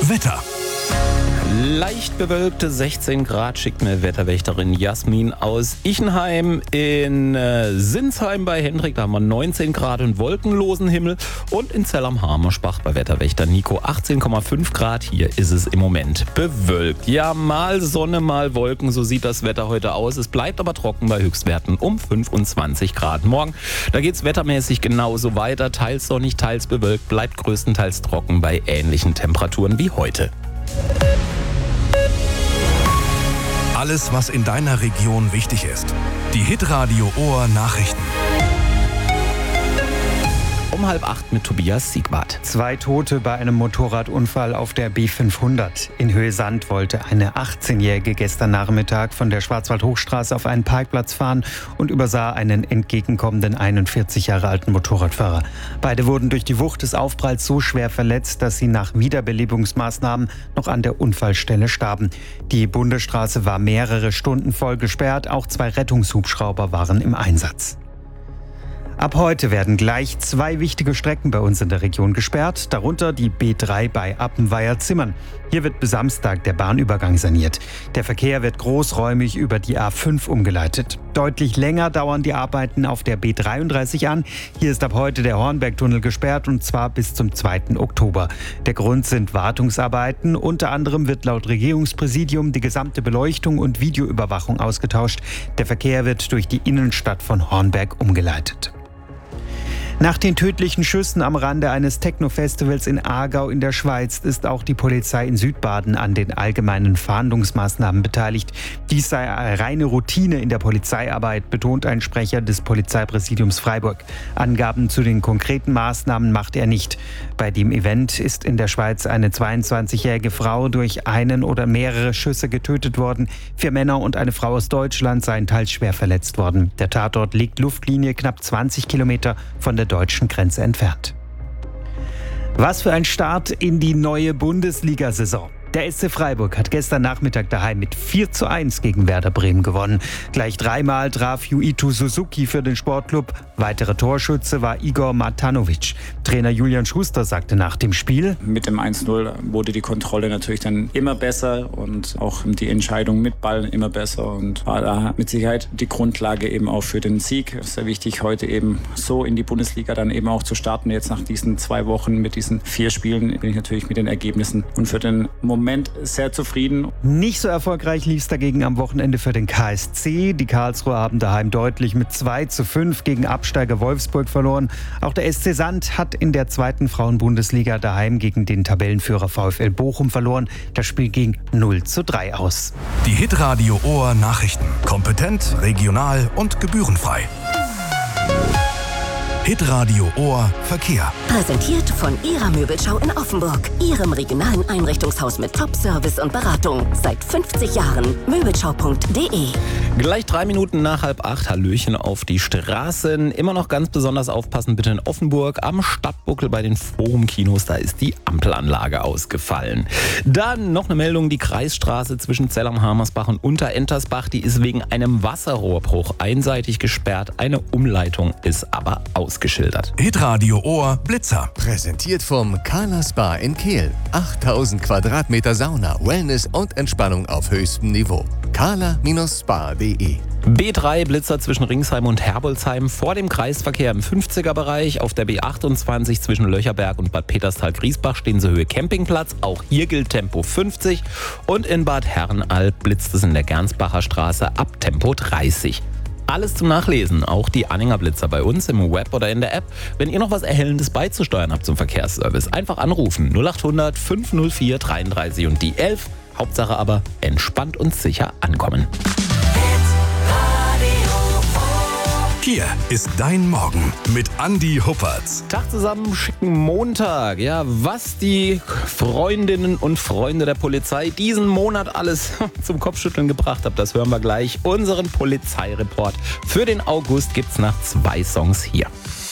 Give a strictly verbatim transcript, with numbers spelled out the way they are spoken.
Wetter. Leicht bewölkte sechzehn Grad schickt mir Wetterwächterin Jasmin aus Ichenheim. In äh, Sinsheim bei Hendrik, da haben wir neunzehn Grad und wolkenlosen Himmel. Und in Zell am Hamerspach bei Wetterwächter Nico achtzehn Komma fünf Grad. Hier ist es im Moment bewölkt. Ja, mal Sonne, mal Wolken, so sieht das Wetter heute aus. Es bleibt aber trocken bei Höchstwerten um fünfundzwanzig Grad. Morgen, da geht es wettermäßig genauso weiter. Teils sonnig, teils bewölkt, bleibt größtenteils trocken bei ähnlichen Temperaturen wie heute. Alles, was in deiner Region wichtig ist. Die Hitradio Ohr Nachrichten. Um halb acht mit Tobias Siegwart. Zwei Tote bei einem Motorradunfall auf der B fünfhundert. In Höhe Sand wollte eine achtzehnjährige gestern Nachmittag von der Schwarzwald-Hochstraße auf einen Parkplatz fahren und übersah einen entgegenkommenden einundvierzig Jahre alten Motorradfahrer. Beide wurden durch die Wucht des Aufpralls so schwer verletzt, dass sie nach Wiederbelebungsmaßnahmen noch an der Unfallstelle starben. Die Bundesstraße war mehrere Stunden voll gesperrt. Auch zwei Rettungshubschrauber waren im Einsatz. Ab heute werden gleich zwei wichtige Strecken bei uns in der Region gesperrt, darunter die B drei bei Appenweier-Zimmern. Hier wird bis Samstag der Bahnübergang saniert. Der Verkehr wird großräumig über die A fünf umgeleitet. Deutlich länger dauern die Arbeiten auf der B dreiunddreißig an. Hier ist ab heute der Hornbergtunnel gesperrt und zwar bis zum zweiten Oktober. Der Grund sind Wartungsarbeiten. Unter anderem wird laut Regierungspräsidium die gesamte Beleuchtung und Videoüberwachung ausgetauscht. Der Verkehr wird durch die Innenstadt von Hornberg umgeleitet. Nach den tödlichen Schüssen am Rande eines Techno-Festivals in Aargau in der Schweiz ist auch die Polizei in Südbaden an den allgemeinen Fahndungsmaßnahmen beteiligt. Dies sei eine reine Routine in der Polizeiarbeit, betont ein Sprecher des Polizeipräsidiums Freiburg. Angaben zu den konkreten Maßnahmen macht er nicht. Bei dem Event ist in der Schweiz eine zweiundzwanzigjährige Frau durch einen oder mehrere Schüsse getötet worden. Vier Männer und eine Frau aus Deutschland seien teils schwer verletzt worden. Der Tatort liegt Luftlinie knapp zwanzig Kilometer von der deutschen Grenze entfernt. Was für ein Start in die neue Bundesliga-Saison. Der S C Freiburg hat gestern Nachmittag daheim mit vier zu eins gegen Werder Bremen gewonnen. Gleich dreimal traf Yuito Suzuki für den Sportclub. Weitere Torschütze war Igor Matanovic. Trainer Julian Schuster sagte nach dem Spiel: Mit dem eins null wurde die Kontrolle natürlich dann immer besser und auch die Entscheidung mit Ball immer besser und war da mit Sicherheit die Grundlage eben auch für den Sieg. Es ist sehr wichtig, heute eben so in die Bundesliga dann eben auch zu starten. Jetzt nach diesen zwei Wochen mit diesen vier Spielen bin ich natürlich mit den Ergebnissen und für den Moment Moment sehr zufrieden. Nicht so erfolgreich lief es dagegen am Wochenende für den K S C. Die Karlsruher haben daheim deutlich mit zwei zu fünf gegen Absteiger Wolfsburg verloren. Auch der S C Sand hat in der zweiten Frauenbundesliga daheim gegen den Tabellenführer VfL Bochum verloren. Das Spiel ging null zu drei aus. Die Hitradio Ohr Nachrichten. Kompetent, regional und gebührenfrei. Hitradio Ohr Verkehr. Präsentiert von Ihrer Möbelschau in Offenburg. Ihrem regionalen Einrichtungshaus mit Top-Service und Beratung. Seit fünfzig Jahren. Möbelschau punkt de. Gleich drei Minuten nach halb acht. Hallöchen auf die Straßen. Immer noch ganz besonders aufpassen bitte in Offenburg. Am Stadtbuckel bei den Forum-Kinos. Da ist die Ampelanlage ausgefallen. Dann noch eine Meldung. Die Kreisstraße zwischen Zell am Hamersbach und Unterentersbach. Die ist wegen einem Wasserrohrbruch einseitig gesperrt. Eine Umleitung ist aber aus. Geschildert. Hitradio Ohr Blitzer. Präsentiert vom Carla Spa in Kehl. achttausend Quadratmeter Sauna, Wellness und Entspannung auf höchstem Niveau. carla Spa punkt de. B drei Blitzer zwischen Ringsheim und Herbolzheim vor dem Kreisverkehr im fünfziger-Bereich. Auf der B achtundzwanzig zwischen Löcherberg und Bad Peterstal-Griesbach stehen sie Höhe Campingplatz. Auch hier gilt Tempo fünfzig. Und in Bad Herrenalb blitzt es in der Gernsbacher Straße ab Tempo dreißig. Alles zum Nachlesen, auch die Anhänger Blitzer bei uns im Web oder in der App. Wenn ihr noch was Erhellendes beizusteuern habt zum Verkehrsservice, einfach anrufen null acht hundert fünf null vier dreiunddreißig und die elf. Hauptsache aber entspannt und sicher ankommen. Hier ist dein Morgen mit Andi Huppertz. Tag zusammen, schicken Montag. Ja, was die Freundinnen und Freunde der Polizei diesen Monat alles zum Kopfschütteln gebracht hat, das hören wir gleich. Unseren Polizeireport für den August gibt's nach zwei Songs hier.